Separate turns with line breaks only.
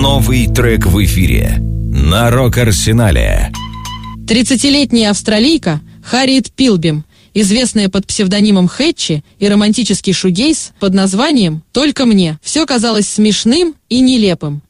Новый трек в эфире на Рок-Арсенале.
30-летняя австралийка Харриет Пилбим, известная под псевдонимом Хэтчи, и романтический шугейз под названием «Только мне». Все казалось смешным и нелепым.